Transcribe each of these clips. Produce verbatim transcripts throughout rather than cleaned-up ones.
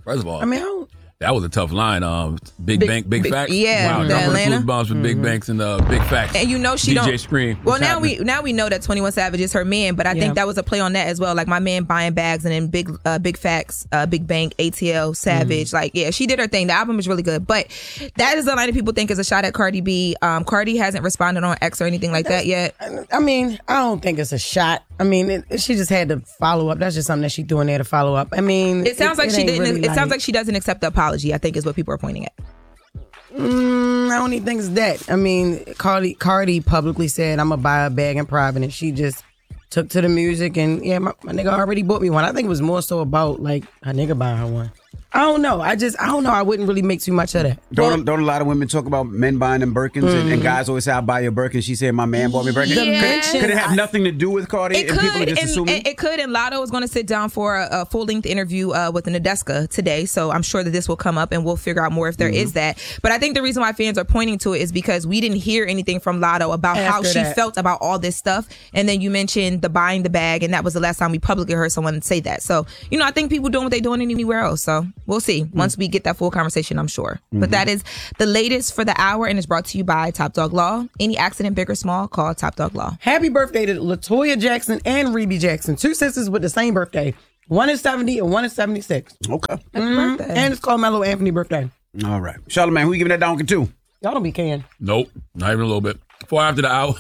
First of all, I mean, I don't, that was a tough line. Um, Big, Big- Bank, Big, Big- Facts. yeah, wow, the number of Atlanta. food bombs with Big Banks and uh, Big Facts. And you know she D J don't. Scream. Well, What's now happening? we now we know that twenty-one Savage is her man, but I Yeah. think that was a play on that as well. Like my man buying bags and then Big uh, Big Facts, uh, Big Bank, A T L, Savage. Like yeah, she did her thing. The album is really good, but that is a lot of people think is a shot at Cardi B. Um, Cardi hasn't responded on X or anything like that yet. I mean, I don't think it's a shot. I mean, it, she just had to follow up. That's just something that she threw in there to follow up. I mean, It sounds like she ain't didn't. really it sounds like she doesn't accept the apology. I think is what people are pointing at. Mm, I don't even think it's that. I mean, Cardi, Cardi publicly said, I'm going to buy a bag in private, and she just took to the music, and yeah, my, my nigga already bought me one. I think it was more so about, like, a nigga buying her one. I don't know. I just, I don't know. I wouldn't really make too much of that. Don't, don't a lot of women talk about men buying them Birkins and, and guys always say, I'll buy you a Birkin. She said, my man bought me a Birkin. The Could, mentions- could it have nothing to do with Cardi It and people are could, just and, assuming? and it could, and Lotto is going to sit down for a, a full-length interview uh, with Nadeska today, so I'm sure that this will come up, and we'll figure out more if there is that. But I think the reason why fans are pointing to it is because we didn't hear anything from Lotto about how After she that. felt about all this stuff, and then you mentioned the buying the bag, and that was the last time we publicly heard someone say that. So, you know, I think people doing what they're doing anywhere else, so we'll see. Once we get that full conversation, I'm sure. But that is the latest for the hour, and it's brought to you by Top Dog Law. Any accident, big or small, call Top Dog Law. Happy birthday to LaToya Jackson and Rebe Jackson. Two sisters with the same birthday. One is seventy and one is seventy-six. Okay. Happy birthday. And it's called Mellow Anthony birthday. All right. Charlamagne, who you giving that donkey to? Y'all don't be can. Nope, not even a little bit. Before after the hour.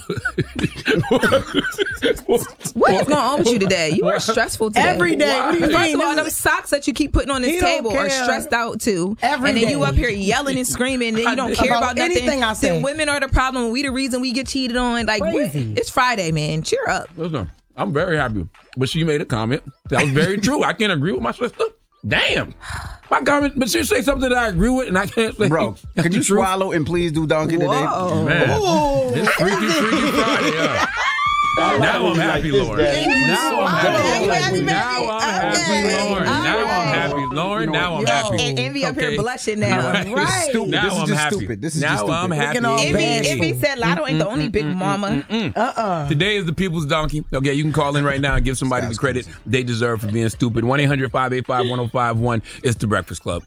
What is going on with you today? You are stressful today. Every day. What do you First mean? of all, This them is- socks that you keep putting on this He don't table are care. stressed out too. Every and then you day. up here yelling and screaming, and then you don't care About about, nothing. anything I say. Then women are the problem. We the reason we get cheated on. Like what- Crazy. it's Friday, man. Cheer up. Listen, I'm very happy. But she made a comment that was very true. I can't agree with my sister. Damn. My comment, but she say something that I agree with, and I can't say. Bro, could you true. swallow and please do donkey today? Whoa. Man, Ooh. it's freaky, freaky Friday. Yeah. Now I'm happy, Lord. Now I'm happy. Happy Now birthday. I'm happy, Okay. Lord. All Now I'm right. happy, Lord. Now I'm Yo, happy. and Envy up here Okay. blushing now. Right. Right. Stupid. Now This is I'm just happy. stupid. This is now just stupid. I'm happy. Looking all Envy, bad. Envy said Lotto ain't the only big mama. Uh-uh. Today is the people's donkey. Okay, you can call in right now and give somebody the credit they deserve for being stupid. one eight hundred five eight five one oh five one. It's The Breakfast Club.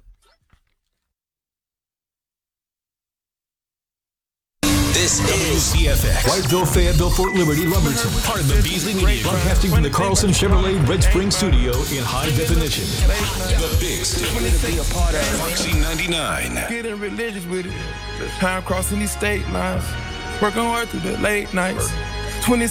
This is W C F X. Whiteville, Fayetteville, Fort Liberty, Lumberton. Part of the Beasley Media. Broadcasting from the Carlson Chevrolet Red Spring Studio in high definition. The Big Station. Foxy ninety-nine. Getting religious with it. Time crossing these state lines. Working hard through the late nights. twenty